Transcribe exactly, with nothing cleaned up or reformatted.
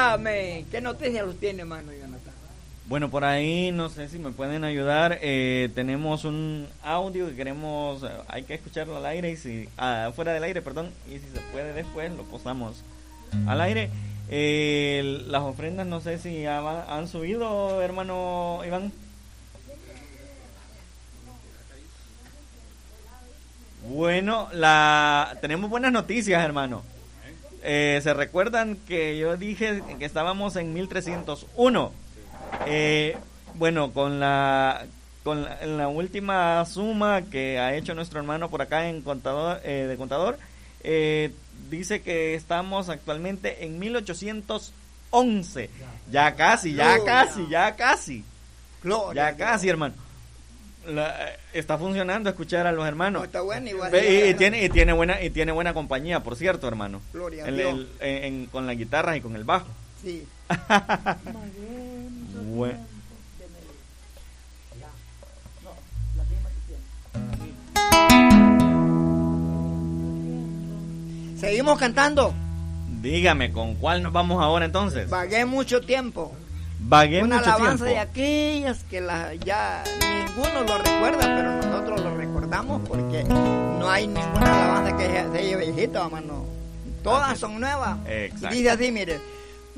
dígame, ¿qué noticias los tiene, hermano Jonathan? Bueno, por ahí no sé si me pueden ayudar. Eh, tenemos un audio que queremos, hay que escucharlo al aire y si ah, fuera del aire, perdón, y si se puede después lo posamos al aire. Eh, las ofrendas no sé si ha, han subido, hermano Iván. Bueno, la tenemos buenas noticias, hermano. Eh, ¿Se recuerdan que yo dije que estábamos en mil trescientos uno? Eh, bueno, con la con la, la última suma que ha hecho nuestro hermano por acá en contador eh, de contador, eh, dice que estamos actualmente en mil ochocientos once. Ya casi, ya casi, ya casi. Ya casi, hermano. La, está funcionando escuchar a los hermanos. No, está bueno, igual, y, y, y tiene y tiene buena y tiene buena compañía, por cierto, hermano. Gloria a el, Dios. el, en, en, con las guitarras y con el bajo. Sí. Bueno. Seguimos cantando. Dígame, ¿con cuál nos vamos ahora entonces? Vagué mucho tiempo. Vagué Una mucho alabanza tiempo. de aquellas que la, ya ninguno lo recuerda, pero nosotros lo recordamos porque no hay ninguna alabanza que sea viejita, hermano. Todas son nuevas. Exacto. Y dice así, mire.